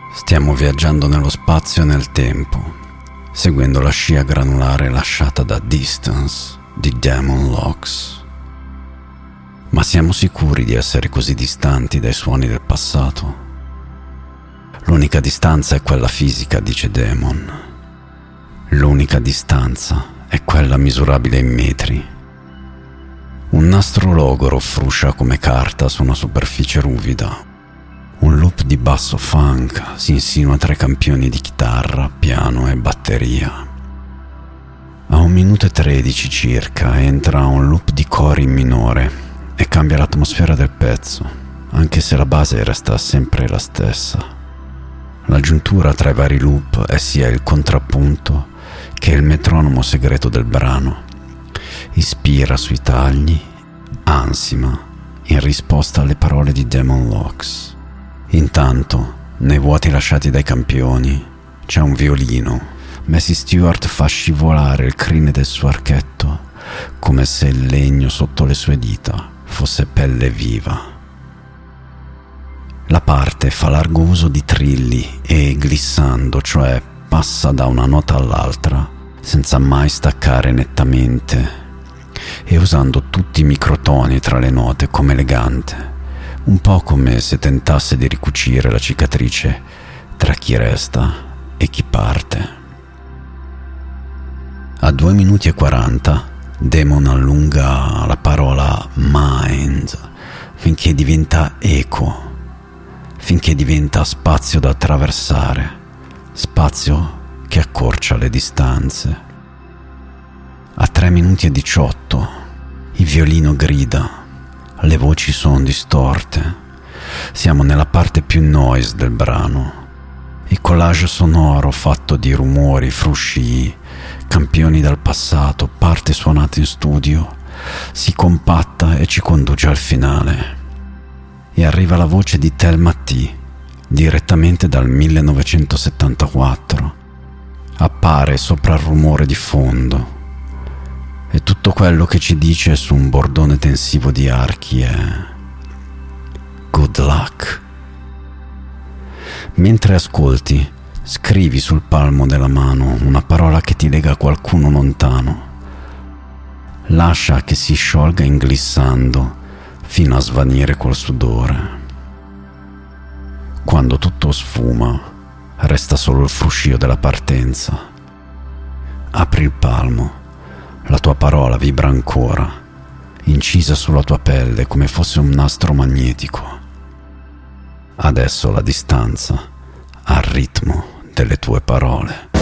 Stiamo viaggiando nello spazio e nel tempo, seguendo la scia granulare lasciata da Distance di Damon Locks. Ma siamo sicuri di essere così distanti dai suoni del passato? L'unica distanza è quella fisica, dice Damon. L'unica distanza è quella misurabile in metri. Un nastro logoro fruscia come carta su una superficie ruvida. Un loop di basso funk si insinua tra i campioni di chitarra, piano e batteria. A 1 minuto e 13 circa entra un loop di cori in minore e cambia l'atmosfera del pezzo, anche se la base resta sempre la stessa. L'aggiuntura tra i vari loop è sia il contrappunto che il metronomo segreto del brano. Ispira sui tagli, ansima in risposta alle parole di Damon Locks. Intanto, nei vuoti lasciati dai campioni, c'è un violino. Massey Stewart fa scivolare il crine del suo archetto come se il legno sotto le sue dita fosse pelle viva. La parte fa largo uso di trilli e glissando, cioè passa da una nota all'altra senza mai staccare nettamente e usando tutti i microtoni tra le note come elegante, un po' come se tentasse di ricucire la cicatrice tra chi resta e chi parte. A 2 minuti e 40 Damon allunga la parola mind finché diventa eco, finché diventa spazio da attraversare, spazio che accorcia le distanze. A 3 minuti e 18 il violino grida, le voci sono distorte, siamo nella parte più noise del brano. Il collage sonoro fatto di rumori, frusci, campioni dal passato, parte suonate in studio, si compatta e ci conduce al finale. E arriva la voce di Thelma T, direttamente dal 1974. Appare sopra il rumore di fondo. E tutto quello che ci dice su un bordone tensivo di archi è good luck. Mentre ascolti, scrivi sul palmo della mano una parola che ti lega a qualcuno lontano. Lascia che si sciolga inglissando fino a svanire col sudore. Quando tutto sfuma, resta solo il fruscio della partenza. Apri il palmo. La tua parola vibra ancora, incisa sulla tua pelle come fosse un nastro magnetico. Adesso la distanza ha il ritmo delle tue parole.